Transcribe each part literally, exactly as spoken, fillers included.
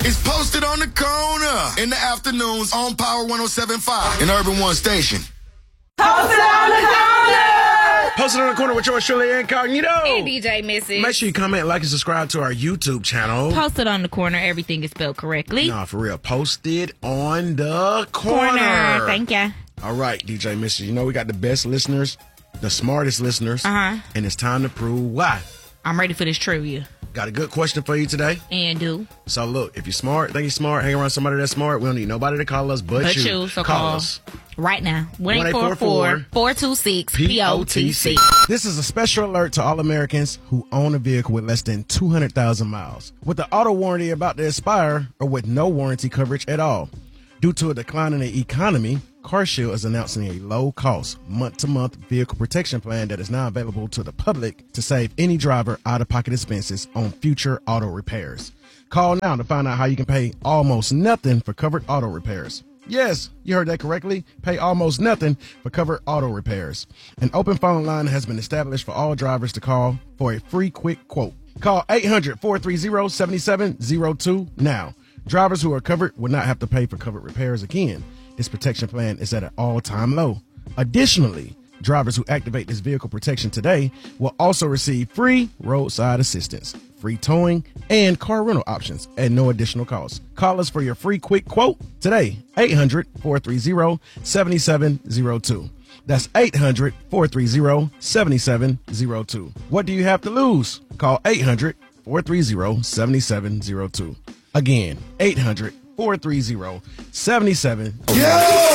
It's posted on the corner in the afternoons on Power one oh seven point five and Urban One Station. Posted on the corner! Posted on the corner with yours, Shirley Incognito. And D J Missy. Make sure you comment, like, and subscribe to our YouTube channel. Posted on the corner, everything is spelled correctly. Nah, for real. Posted on the corner. Corner. Thank ya. All right, D J Missy. You know we got the best listeners, the smartest listeners. Uh-huh. And it's time to prove why. I'm ready for this trivia. Got a good question for you today. And do. So look, if you're smart, think you're smart, hang around somebody that's smart, we don't need nobody to call us but, But you. you, so call, call us. Right now. one eight four four, four two six, P O T C. This is a special alert to all Americans who own a vehicle with less than two hundred thousand miles, with the auto warranty about to expire, or with no warranty coverage at all. Due to a decline in the economy, CarShield is announcing a low-cost, month-to-month vehicle protection plan that is now available to the public to save any driver out-of-pocket expenses on future auto repairs. Call now to find out how you can pay almost nothing for covered auto repairs. Yes, you heard that correctly. Pay almost nothing for covered auto repairs. An open phone line has been established for all drivers to call for a free quick quote. Call eight hundred, four three zero, seven seven zero two now. Drivers who are covered will not have to pay for covered repairs again. This protection plan is at an all-time low. Additionally, drivers who activate this vehicle protection today will also receive free roadside assistance, free towing, and car rental options at no additional cost. Call us for your free quick quote today, eight hundred, four three zero, seven seven zero two. That's eight hundred, four three zero, seven seven zero two. What do you have to lose? Call eight hundred, four three zero, seven seven zero two. Again, eight hundred, four three zero, seven seven zero two.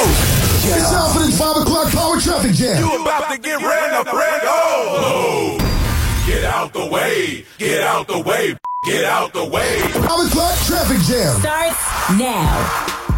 Yo! It's time for this five o'clock Power Traffic Jam. You about to get ran up, ran oh. Get out the way, get out the way, get out the way. five o'clock Traffic Jam Starts now.